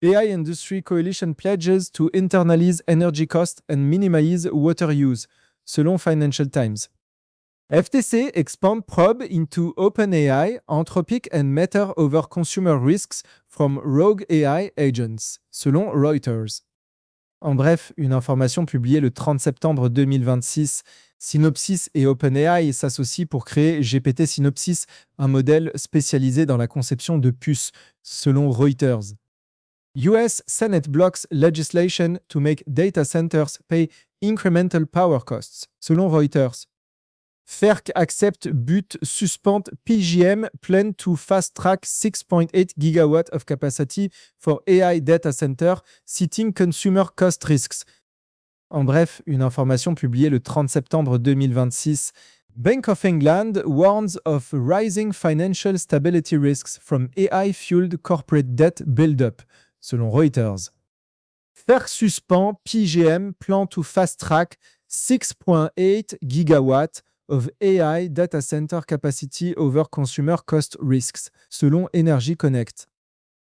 AI Industry Coalition pledges to internalize energy costs and minimize water use, selon Financial Times. FTC expand probe into OpenAI, Anthropic and Meta over consumer risks from rogue AI agents, selon Reuters. En bref, une information publiée le 30 septembre 2026, Synopsys et OpenAI s'associent pour créer GPT Synopsys, un modèle spécialisé dans la conception de puces, selon Reuters. US Senate blocks legislation to make data centers pay incremental power costs, selon Reuters. FERC accepte but suspend PJM plan to fast-track 6.8 GW of capacity for AI data center, citing consumer cost risks. En bref, une information publiée le 30 septembre 2026. Bank of England warns of rising financial stability risks from AI-fueled corporate debt build-up, selon Reuters. FERC suspend PJM plan to fast-track 6.8 GW of AI data center capacity over consumer cost risks, selon Energy Connect.